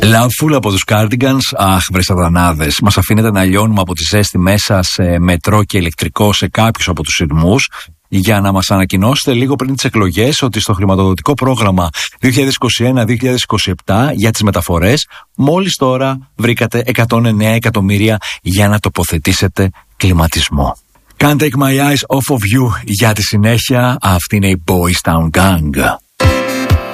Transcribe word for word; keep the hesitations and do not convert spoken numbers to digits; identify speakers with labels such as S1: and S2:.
S1: Loveful από τους Cardigans. Αχ, βρε σατανάδες. Μας αφήνετε να λιώνουμε από τη ζέστη μέσα σε μετρό και ηλεκτρικό σε κάποιους από τους σειρμούς, για να μας ανακοινώσετε λίγο πριν τις εκλογές ότι στο χρηματοδοτικό πρόγραμμα δύο χιλιάδες είκοσι ένα δύο χιλιάδες είκοσι επτά για τις μεταφορές μόλις τώρα βρήκατε εκατόν εννέα εκατομμύρια για να τοποθετήσετε κλιματισμό. Can't take my eyes off of you. Για τη συνέχεια, αυτή είναι η Boys Town Gang.